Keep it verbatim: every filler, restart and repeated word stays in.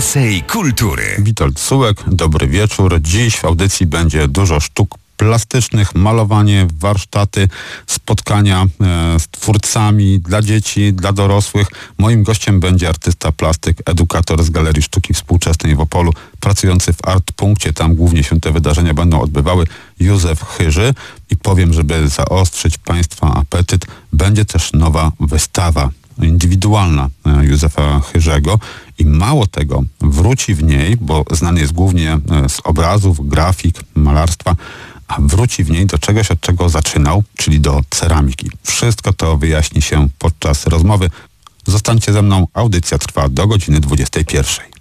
Więcej kultury. Witold Sułek, dobry wieczór. Dziś w audycji będzie dużo sztuk plastycznych, malowanie, warsztaty, spotkania e, z twórcami dla dzieci, dla dorosłych. Moim gościem będzie artysta, plastyk, edukator z Galerii Sztuki Współczesnej w Opolu, pracujący w Artpunkcie. Tam głównie się te wydarzenia będą odbywały. Józef Chyży. I powiem, żeby zaostrzyć Państwa apetyt, będzie też nowa wystawa indywidualna Józefa Chyżego i mało tego, wróci w niej, bo znany jest głównie z obrazów, grafik, malarstwa, a wróci w niej do czegoś, od czego zaczynał, czyli do ceramiki. Wszystko to wyjaśni się podczas rozmowy. Zostańcie ze mną, audycja trwa do godziny dwudziestej pierwszej.